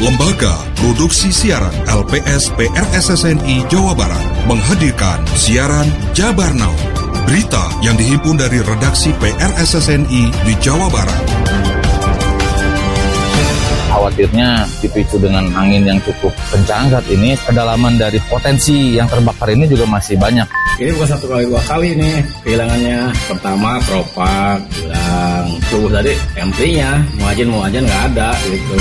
Lembaga Produksi Siaran LPS PRSSNI Jawa Barat menghadirkan siaran Jabar Now. Berita yang dihimpun dari redaksi PRSSNI di Jawa Barat. Khawatirnya dipicu dengan angin yang cukup kencang saat ini, kedalaman dari potensi yang terbakar ini juga masih banyak. Ini bukan satu kali, dua kali nih kehilangannya. Pertama keropak hilang, tubuh tadi MP-nya, mau aja nggak ada gitu.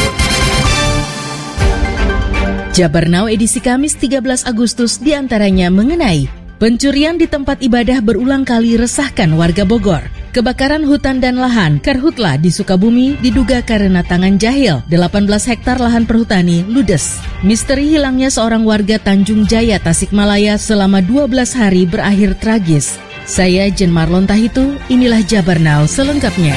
Jabar Now edisi Kamis 13 Agustus diantaranya mengenai pencurian di tempat ibadah berulang kali resahkan warga Bogor. Kebakaran hutan dan lahan Karhutla di Sukabumi diduga karena tangan jahil. 18 hektar lahan perhutani ludes. Misteri hilangnya seorang warga Tanjung Jaya, Tasikmalaya selama 12 hari berakhir tragis. Saya Jen Marlon Tahitu, inilah Jabar Now selengkapnya.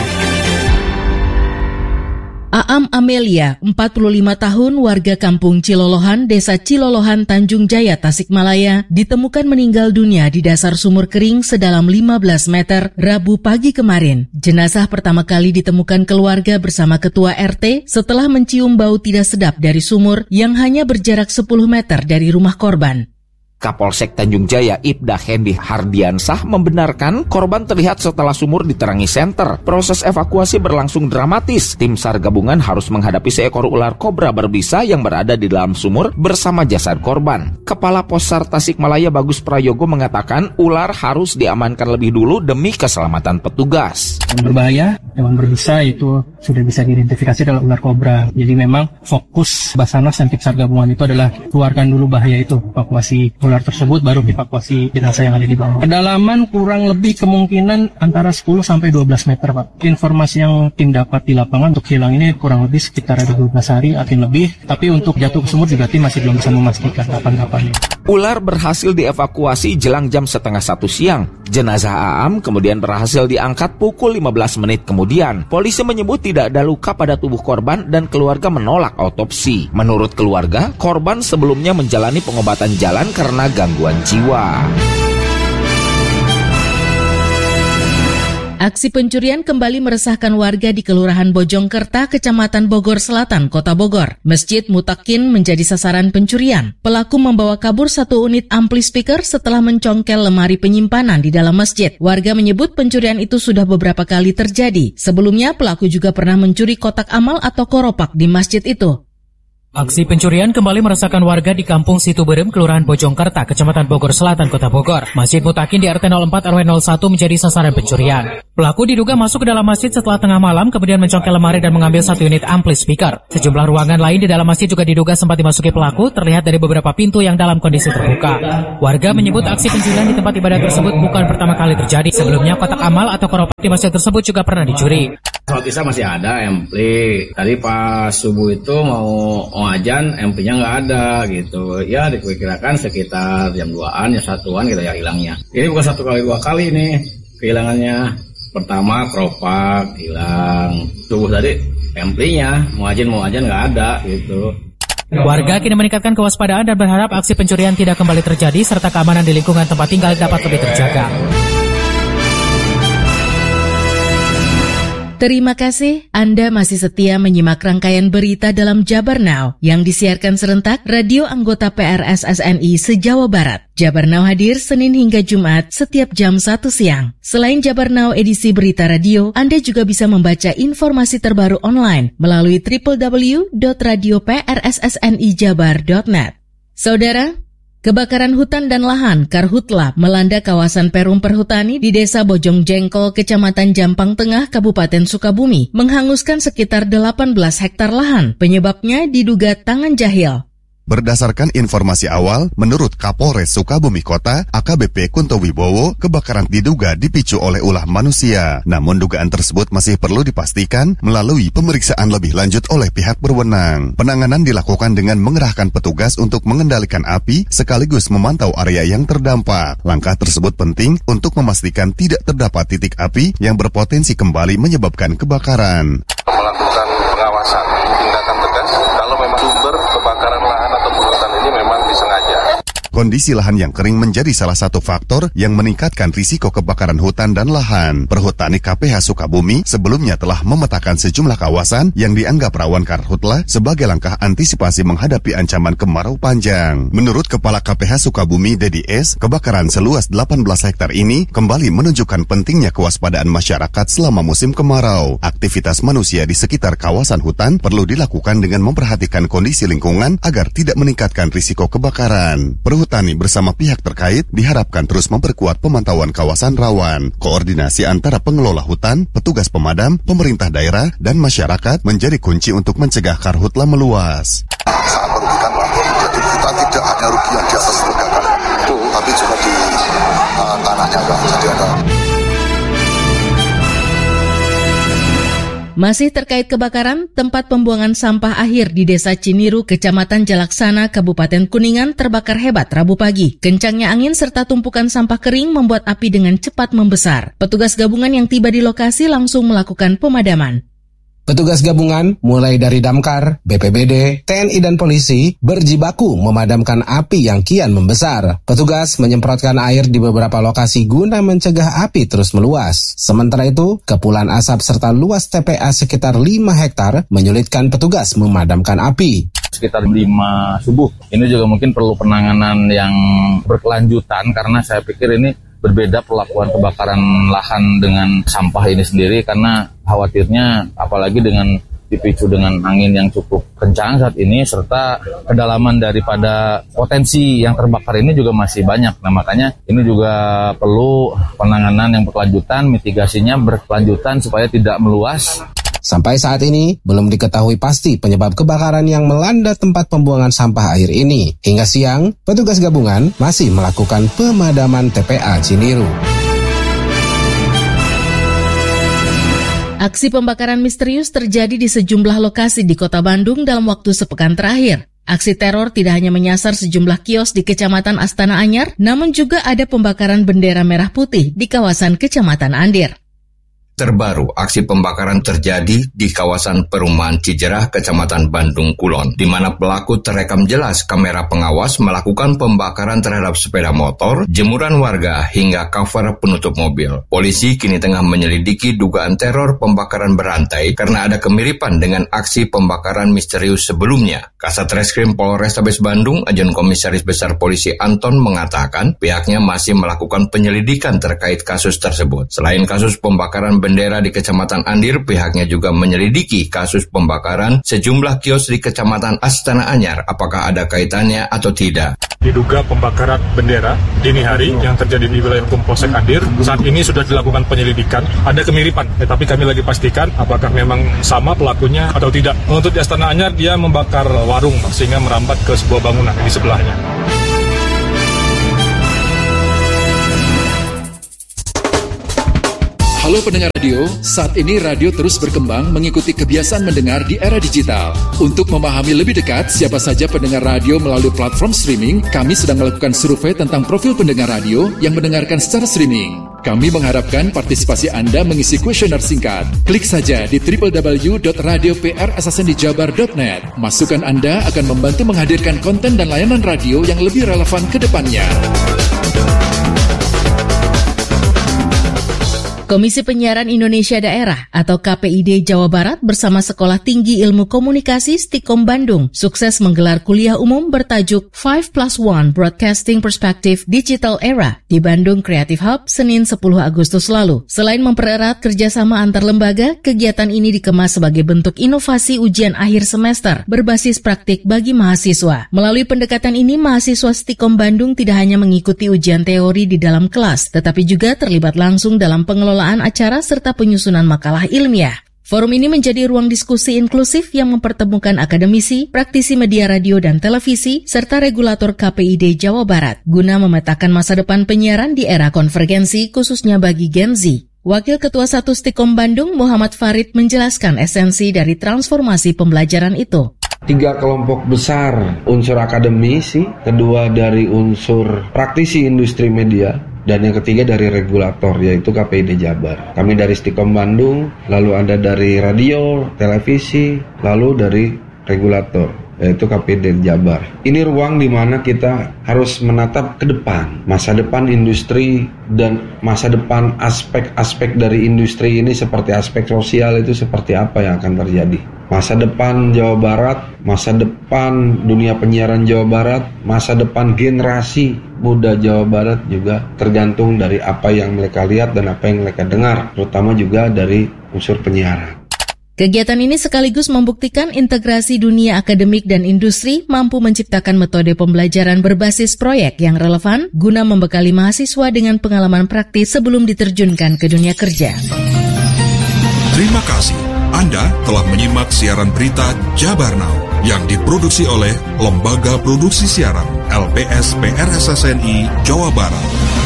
Aam Amelia, 45 tahun, warga kampung Cilolohan, Desa Cilolohan, Tanjung Jaya, Tasikmalaya, ditemukan meninggal dunia di dasar sumur kering sedalam 15 meter Rabu pagi kemarin. Jenazah pertama kali ditemukan keluarga bersama ketua RT setelah mencium bau tidak sedap dari sumur yang hanya berjarak 10 meter dari rumah korban. Kapolsek Tanjung Jaya Ibda Hendi Hardiansah membenarkan korban terlihat setelah sumur diterangi senter. Proses evakuasi berlangsung dramatis. Tim SAR gabungan harus menghadapi seekor ular kobra berbisa yang berada di dalam sumur bersama jasad korban. Kepala Possar Tasikmalaya Bagus Prayogo mengatakan ular harus diamankan lebih dulu demi keselamatan petugas. Yang berbahaya, hewan berbisa itu sudah bisa diidentifikasi adalah ular kobra. Jadi memang fokus Basarnas dan tim SAR gabungan itu adalah keluarkan dulu bahaya itu, evakuasi ular tersebut baru evakuasi jenazah yang ada di bawah. Kedalaman kurang lebih kemungkinan antara 10 sampai 12 meter, Pak. Informasi yang tim dapat di lapangan untuk hilang ini kurang lebih sekitar ada 12 hari atau lebih, tapi untuk jatuh ke sumur juga tim masih belum bisa memastikan kapan-kapan. Ular berhasil dievakuasi jelang jam 12:30 siang. Jenazah Aam kemudian berhasil diangkat pukul 15 menit kemudian. Polisi menyebut tidak ada luka pada tubuh korban dan keluarga menolak autopsi. Menurut keluarga, korban sebelumnya menjalani pengobatan jalan karena gangguan jiwa. Aksi pencurian kembali meresahkan warga di Kelurahan Bojongkerta, Kecamatan Bogor Selatan, Kota Bogor. Masjid Mutakin menjadi sasaran pencurian. Pelaku membawa kabur satu unit ampli speaker setelah mencongkel lemari penyimpanan di dalam masjid. Warga menyebut pencurian itu sudah beberapa kali terjadi. Sebelumnya pelaku juga pernah mencuri kotak amal atau koropak di masjid itu. Aksi pencurian kembali meresahkan warga di Kampung Situberem, Kelurahan Bojongkerta, Kecamatan Bogor Selatan, Kota Bogor. Masjid Mutakin di RT 04 RW 01 menjadi sasaran pencurian. Pelaku diduga masuk ke dalam masjid setelah tengah malam, kemudian mencongkel lemari dan mengambil satu unit ampli speaker. Sejumlah ruangan lain di dalam masjid juga diduga sempat dimasuki pelaku, terlihat dari beberapa pintu yang dalam kondisi terbuka. Warga menyebut aksi pencurian di tempat ibadah tersebut bukan pertama kali terjadi. Sebelumnya kotak amal atau koropak di masjid tersebut juga pernah dicuri. Sholat isya masih ada ampli. Tadi pas subuh itu mau ajan, ampli-nya nggak ada gitu. Ya diperkirakan sekitar jam 2-an, jam 1-an gitu ya hilangnya. Ini bukan satu kali, dua kali nih kehilangannya. Pertama keropak hilang, tubuh tadi ampli-nya mau ajan nggak ada gitu. Warga kini meningkatkan kewaspadaan dan berharap aksi pencurian tidak kembali terjadi serta keamanan di lingkungan tempat tinggal dapat lebih terjaga. Terima kasih Anda masih setia menyimak rangkaian berita dalam Jabar Now yang disiarkan serentak radio anggota PRSSNI se-Jawa Barat. Jabar Now hadir Senin hingga Jumat setiap jam 1 siang. Selain Jabar Now edisi berita radio, Anda juga bisa membaca informasi terbaru online melalui www.radioprssnijabar.net. Saudara, kebakaran hutan dan lahan Karhutla melanda kawasan Perum Perhutani di Desa Bojong Jengkol, Kecamatan Jampang Tengah, Kabupaten Sukabumi, menghanguskan sekitar 18 hektar lahan. Penyebabnya diduga tangan jahil. Berdasarkan informasi awal, menurut Kapolres Sukabumi Kota, AKBP Kunto Wibowo, kebakaran diduga dipicu oleh ulah manusia. Namun dugaan tersebut masih perlu dipastikan melalui pemeriksaan lebih lanjut oleh pihak berwenang. Penanganan dilakukan dengan mengerahkan petugas untuk mengendalikan api sekaligus memantau area yang terdampak. Langkah tersebut penting untuk memastikan tidak terdapat titik api yang berpotensi kembali menyebabkan kebakaran. Melakukan pengawasan, tindakan tegas kalau memang sumber kebakaran lahan atau hutan ini memang disengaja. Kondisi lahan yang kering menjadi salah satu faktor yang meningkatkan risiko kebakaran hutan dan lahan. Perhutani KPH Sukabumi sebelumnya telah memetakan sejumlah kawasan yang dianggap rawan karhutla sebagai langkah antisipasi menghadapi ancaman kemarau panjang. Menurut Kepala KPH Sukabumi, Dedi S., kebakaran seluas 18 hektar ini kembali menunjukkan pentingnya kewaspadaan masyarakat selama musim kemarau. Aktivitas manusia di sekitar kawasan hutan perlu dilakukan dengan memperhatikan kondisi lingkungan agar tidak meningkatkan risiko kebakaran. Perhutani bersama pihak terkait diharapkan terus memperkuat pemantauan kawasan rawan. Koordinasi antara pengelola hutan, petugas pemadam, pemerintah daerah, dan masyarakat menjadi kunci untuk mencegah karhutla meluas. Sangat merugikan Pak. Jadi kita tidak hanya rugi yang di atas legakan itu, tapi juga di tanahnya Pak. Jadi ada. Masih terkait kebakaran, tempat pembuangan sampah akhir di Desa Ciniru, Kecamatan Jalaksana, Kabupaten Kuningan terbakar hebat Rabu pagi. Kencangnya angin serta tumpukan sampah kering membuat api dengan cepat membesar. Petugas gabungan yang tiba di lokasi langsung melakukan pemadaman. Petugas gabungan mulai dari Damkar, BPBD, TNI dan polisi berjibaku memadamkan api yang kian membesar. Petugas menyemprotkan air di beberapa lokasi guna mencegah api terus meluas. Sementara itu, kepulan asap serta luas TPA sekitar 5 hektar menyulitkan petugas memadamkan api. Sekitar 5 subuh. Ini juga mungkin perlu penanganan yang berkelanjutan karena saya pikir ini berbeda perlakuan kebakaran lahan dengan sampah ini sendiri karena khawatirnya apalagi dengan dipicu dengan angin yang cukup kencang saat ini serta kedalaman daripada potensi yang terbakar ini juga masih banyak. Nah makanya ini juga perlu penanganan yang berkelanjutan, mitigasinya berkelanjutan supaya tidak meluas. Sampai saat ini, belum diketahui pasti penyebab kebakaran yang melanda tempat pembuangan sampah air ini. Hingga siang, petugas gabungan masih melakukan pemadaman TPA Ciniru. Aksi pembakaran misterius terjadi di sejumlah lokasi di Kota Bandung dalam waktu sepekan terakhir. Aksi teror tidak hanya menyasar sejumlah kios di Kecamatan Astana Anyar, namun juga ada pembakaran bendera merah putih di kawasan Kecamatan Andir. Terbaru, aksi pembakaran terjadi di kawasan Perumahan Cijerah, Kecamatan Bandung Kulon, di mana pelaku terekam jelas kamera pengawas melakukan pembakaran terhadap sepeda motor, jemuran warga, hingga cover penutup mobil. Polisi kini tengah menyelidiki dugaan teror pembakaran berantai karena ada kemiripan dengan aksi pembakaran misterius sebelumnya. Kasat Reskrim Polrestabes Bandung, Ajun Komisaris Besar Polisi Anton mengatakan pihaknya masih melakukan penyelidikan terkait kasus tersebut. Selain kasus pembakaran bendera di Kecamatan Andir, pihaknya juga menyelidiki kasus pembakaran sejumlah kios di Kecamatan Astana Anyar. Apakah ada kaitannya atau tidak? Diduga pembakaran bendera dini hari yang terjadi di wilayah hukum Polsek Andir. Saat ini sudah dilakukan penyelidikan. Ada kemiripan, tapi kami lagi pastikan apakah memang sama pelakunya atau tidak. Untuk di Astana Anyar, dia membakar warung sehingga merambat ke sebuah bangunan di sebelahnya. Halo pendengar radio, saat ini radio terus berkembang mengikuti kebiasaan mendengar di era digital. Untuk memahami lebih dekat siapa saja pendengar radio melalui platform streaming, kami sedang melakukan survei tentang profil pendengar radio yang mendengarkan secara streaming. Kami mengharapkan partisipasi Anda mengisi kuesioner singkat. Klik saja di www.radioprssndijabar.net. Masukan Anda akan membantu menghadirkan konten dan layanan radio yang lebih relevan ke depannya. Komisi Penyiaran Indonesia Daerah atau KPID Jawa Barat bersama Sekolah Tinggi Ilmu Komunikasi Stikom Bandung sukses menggelar kuliah umum bertajuk 5+1 Broadcasting Perspective Digital Era di Bandung Creative Hub Senin 10 Agustus lalu. Selain mempererat kerjasama antar lembaga, kegiatan ini dikemas sebagai bentuk inovasi ujian akhir semester berbasis praktik bagi mahasiswa. Melalui pendekatan ini, mahasiswa Stikom Bandung tidak hanya mengikuti ujian teori di dalam kelas, tetapi juga terlibat langsung dalam pengelolaan acara serta penyusunan makalah ilmiah. Forum ini menjadi ruang diskusi inklusif yang mempertemukan akademisi, praktisi media radio dan televisi, serta regulator KPID Jawa Barat, guna memetakan masa depan penyiaran di era konvergensi khususnya bagi Gen Z. Wakil Ketua 1 Stikom Bandung, Muhammad Farid, menjelaskan esensi dari transformasi pembelajaran itu. 3 kelompok besar, unsur akademisi, kedua dari unsur praktisi industri media, dan yang ketiga dari regulator, yaitu KPID Jabar. Kami dari Stikom Bandung, lalu ada dari radio, televisi, lalu dari regulator. yaitu KPID Jabar. Ini ruang di mana kita harus menatap ke depan, masa depan industri dan masa depan aspek-aspek dari industri ini seperti aspek sosial itu seperti apa yang akan terjadi. Masa depan Jawa Barat, masa depan dunia penyiaran Jawa Barat, masa depan generasi muda Jawa Barat juga tergantung dari apa yang mereka lihat dan apa yang mereka dengar, terutama juga dari unsur penyiaran. Kegiatan ini sekaligus membuktikan integrasi dunia akademik dan industri mampu menciptakan metode pembelajaran berbasis proyek yang relevan guna membekali mahasiswa dengan pengalaman praktis sebelum diterjunkan ke dunia kerja. Terima kasih. Anda telah menyimak siaran berita Jabar Now yang diproduksi oleh Lembaga Produksi Siaran LPS PRSSNI Jawa Barat.